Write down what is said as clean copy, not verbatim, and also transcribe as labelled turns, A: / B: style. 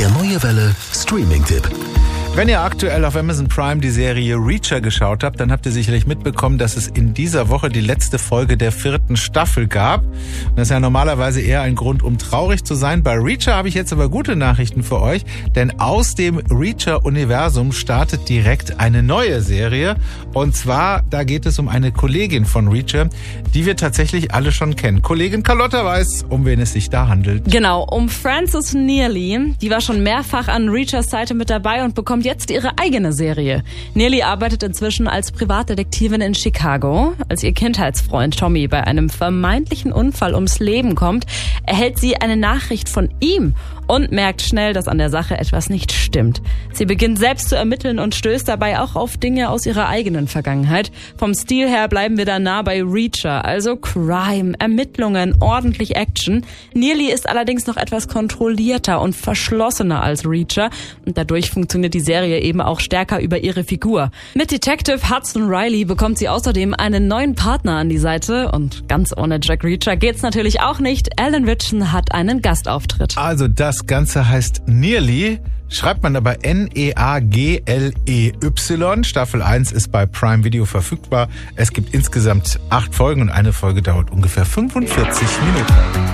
A: Der Neue Welle Streaming-Tipp.
B: Wenn ihr aktuell auf Amazon Prime die Serie Reacher geschaut habt, dann habt ihr sicherlich mitbekommen, dass es in dieser Woche die letzte Folge der 4. Staffel gab. Und das ist ja normalerweise eher ein Grund, um traurig zu sein. Bei Reacher habe ich jetzt aber gute Nachrichten für euch, denn aus dem Reacher-Universum startet direkt eine neue Serie. Und zwar, da geht es um eine Kollegin von Reacher, die wir tatsächlich alle schon kennen. Kollegin Carlotta weiß, um wen es sich da handelt.
C: Genau, um Frances Nearly. Die war schon mehrfach an Reachers Seite mit dabei und bekommt jetzt ihre eigene Serie. Nearly arbeitet inzwischen als Privatdetektivin in Chicago. Als ihr Kindheitsfreund Tommy bei einem vermeintlichen Unfall ums Leben kommt, erhält sie eine Nachricht von ihm und merkt schnell, dass an der Sache etwas nicht stimmt. Sie beginnt selbst zu ermitteln und stößt dabei auch auf Dinge aus ihrer eigenen Vergangenheit. Vom Stil her bleiben wir da nah bei Reacher, also Crime, Ermittlungen, ordentlich Action. Nearly ist allerdings noch etwas kontrollierter und verschlossener als Reacher und dadurch funktioniert die Serie eben auch stärker über ihre Figur. Mit Detective Hudson Riley bekommt sie außerdem einen neuen Partner an die Seite und ganz ohne Jack Reacher geht's natürlich auch nicht. Alan Ritchson hat einen Gastauftritt.
B: Also das Ganze heißt Nearly, schreibt man aber Neagley. Staffel 1 ist bei Prime Video verfügbar. Es gibt insgesamt 8 Folgen und eine Folge dauert ungefähr 45 Minuten.